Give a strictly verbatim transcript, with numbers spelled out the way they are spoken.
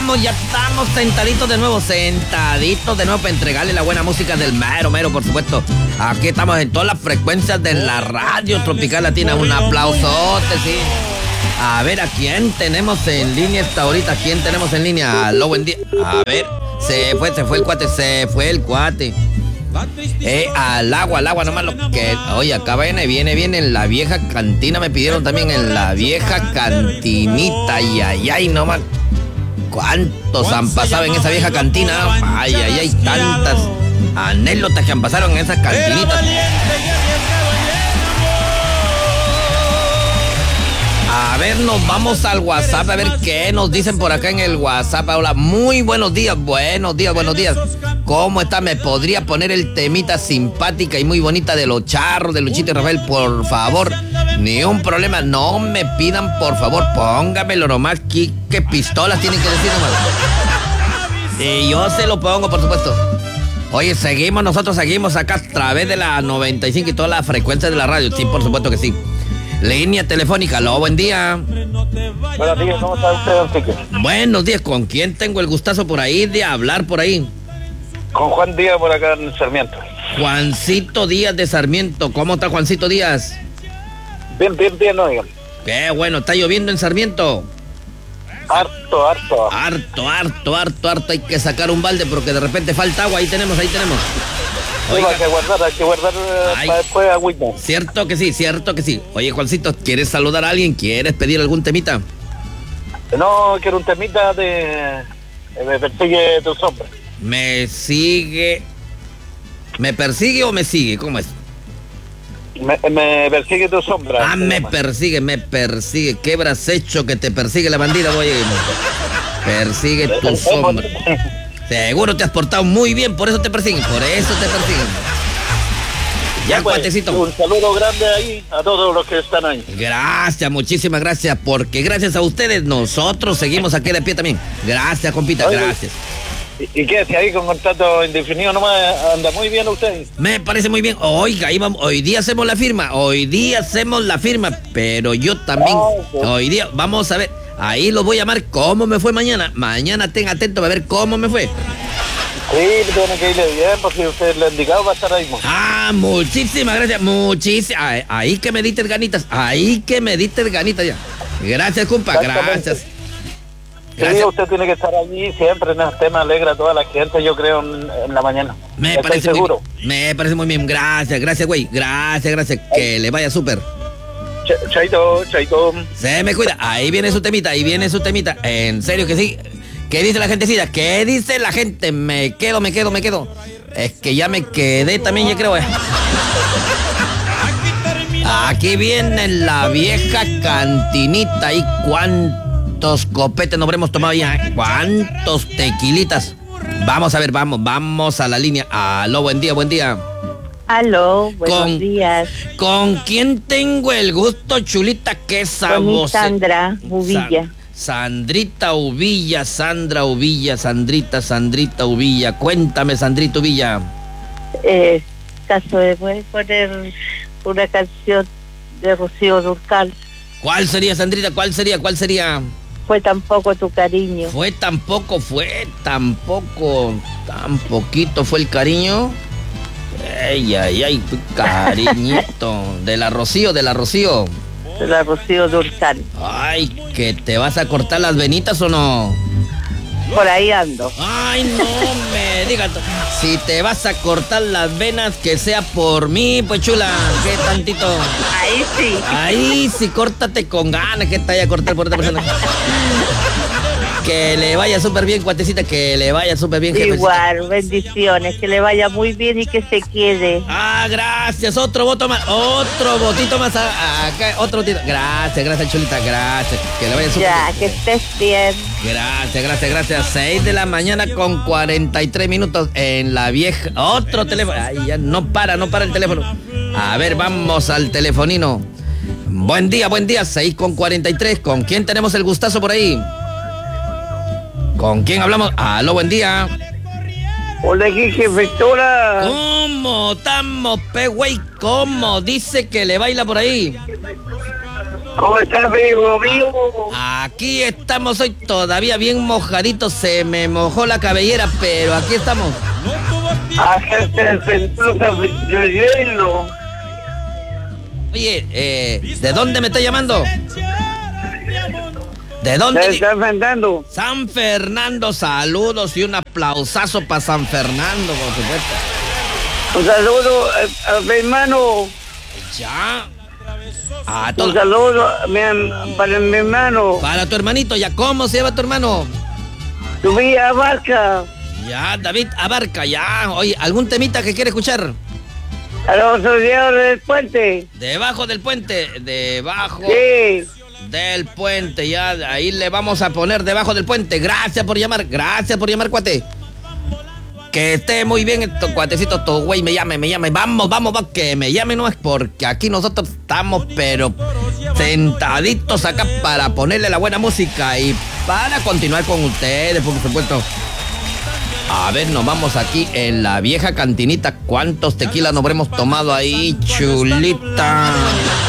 estamos, ya estamos sentaditos de nuevo, sentaditos de nuevo para entregarle la buena música del mero, mero, por supuesto. Aquí estamos en todas las frecuencias de la radio Tropical Latina. Un aplausote, sí. A ver, ¿a quién tenemos en línea esta ahorita? ¿A quién tenemos en línea? Aló, buen día. A ver, se fue, se fue el cuate, se fue el cuate. Eh, al agua, al agua, nomás lo que... Oye, acá viene, viene, viene en la vieja cantina. Me pidieron también en la vieja cantinita. Ay, ay, ay, nomás. ¿Cuántos han pasado en esa vieja cantina? Ay, ay, ay, tantas anécdotas que han pasado en esas cantinitas. A ver, nos vamos al WhatsApp a ver qué nos dicen por acá en el WhatsApp. Hola, muy buenos días, buenos días, buenos días. ¿Cómo está? ¿Me podría poner el temita simpática y muy bonita de los charros, de Luchito y Rafael, por favor? Ni un problema, no me pidan, por favor, póngamelo nomás. ¿Qué, qué pistolas tienen que decir nomás? Y yo se lo pongo, por supuesto. Oye, seguimos, nosotros seguimos acá a través de la noventa y cinco y toda la frecuencia de la radio. Sí, por supuesto que sí. Línea telefónica, aló, buen día. Buenos días, ¿cómo está usted, don Quique? Buenos días, ¿con quién tengo el gustazo por ahí de hablar por ahí? Con Juan Díaz por acá en Sarmiento. Juancito Díaz de Sarmiento, ¿cómo está Juancito Díaz? Bien, bien, bien, oigan. Qué bueno, ¿está lloviendo en Sarmiento? Harto, harto. Harto, harto, harto, harto, hay que sacar un balde porque de repente falta agua, ahí tenemos, ahí tenemos. Oiga, hay que guardar, hay que guardar Ay, para después agüita. Cierto que sí, cierto que sí. Oye, Juancito, ¿quieres saludar a alguien? ¿Quieres pedir algún temita? No, quiero un temita de... Me persigue tu sombra. Me sigue... ¿Me persigue o me sigue? ¿Cómo es? Me, me persigue tu sombra. Ah, me persigue, me persigue. ¿Qué habrás hecho que te persigue la bandida? Voy a... Persigue tu sombra. Seguro te has portado muy bien, por eso te persiguen, por eso te persiguen. Ya, pues, cuatecito. Un saludo grande ahí a todos los que están ahí. Gracias, muchísimas gracias, porque gracias a ustedes nosotros seguimos aquí de pie también. Gracias, compita, Oye, gracias. ¿Y, y qué? Si ahí con contrato indefinido nomás anda muy bien usted. Me parece muy bien. Oiga, ahí vamos, hoy día hacemos la firma, hoy día hacemos la firma, pero yo también, Oh, sí. hoy día, vamos a ver, ahí lo voy a llamar cómo me fue mañana. Mañana estén atentos para ver cómo me fue. Sí, tiene que irle bien, porque usted le ha indicado va a estar ahí. Ah, muchísimas gracias, muchísimas. Ahí, ahí que me diste ganitas, ahí que me diste ganitas ya. Gracias, compa, gracias. Sí, usted tiene que estar allí siempre en el tema, alegra a toda la gente, yo creo, en, en la mañana. Me Estoy parece seguro. muy bien. Me parece muy bien, gracias, gracias, güey. Gracias, gracias, que le vaya súper. Ch- Chaito, chaito. Se me cuida, ahí viene su temita, ahí viene su temita. En serio que sí. ¿Qué dice la gentecita? ¿Qué dice la gente? Me quedo, me quedo, me quedo. Es que ya me quedé también, ya creo. eh. Aquí viene la vieja cantinita. ¿Y cuántos copetes nos habremos tomado ya? eh? ¿Cuántos tequilitas? Vamos a ver, vamos, vamos a la línea. Aló, buen día, buen día. Aló, buenos Con- días. ¿Con quién tengo el gusto, chulita? Qué Con sabor. Sandra Uvilla. Sandrita Uvilla, Sandra Uvilla, Sandrita, Sandrita Uvilla. Cuéntame, Sandrita Uvilla. Eh, caso de puedes poner una canción de Rocío Dúrcal. ¿Cuál sería, Sandrita? ¿Cuál sería? ¿Cuál sería? Fue tampoco tu cariño. Fue tan poco, fue tan poco, tan poquito fue el cariño. Ay, ay, ay, tu cariñito. De la Rocío, de la Rocío. De la Rocío Dúrcal. Ay, ¿que te vas a cortar las venitas o no? Por ahí ando. Ay, no me digas. Si te vas a cortar las venas, que sea por mí, pues chula. ¿Qué tantito? Ahí sí. Ahí sí, córtate con ganas, que te vaya a cortar por otra persona. Que le vaya súper bien, cuatecita, que le vaya súper bien, jefecita. Igual, bendiciones. Que le vaya muy bien y que se quede. Ah, gracias, otro voto más, otro votito más a- a- acá, otro votito. Gracias, gracias, chulita, gracias. Que le vaya súper Ya, bien. que estés bien. Gracias, gracias, gracias. seis de la mañana con cuarenta y tres minutos en la vieja. Otro teléfono. Ay, ya no para, no para el teléfono. A ver, vamos al telefonino. Buen día, buen día. seis con cuarenta y tres. ¿Con quién tenemos el gustazo por ahí? ¿Con quién hablamos? Aló, buen día. Hola, Quique, Ventura. ¿Cómo estamos, pe güey? ¿Cómo dice que le baila por ahí? ¿Cómo estás, vivo, vivo? Aquí estamos hoy todavía bien mojaditos, se me mojó la cabellera, pero aquí estamos. Acá se está lloviendo. Oye, eh, ¿de dónde me está llamando? ¿De dónde? Se está enfrentando. San Fernando, saludos y un aplausazo para San Fernando, por supuesto. Un saludo a, a mi hermano. Ya. A to- Un saludo a mi, para mi hermano. Para tu hermanito, ¿ya cómo se llama tu hermano? Subí a Barca. Ya, David Abarca, ya. Oye, ¿algún temita que quiere escuchar? A los rodeados del puente. Debajo del puente, debajo Sí. del puente, ya, ahí le vamos a poner debajo del puente. Gracias por llamar, gracias por llamar, cuate. Que esté muy bien estos cuatecitos, tu güey, me llame, me llame. Vamos, vamos, vamos, que me llame, no es porque aquí nosotros estamos, pero sentaditos acá para ponerle la buena música y para continuar con ustedes, por supuesto. A ver, nos vamos aquí en la vieja cantinita. ¿Cuántos tequilas nos habremos tomado ahí, chulita?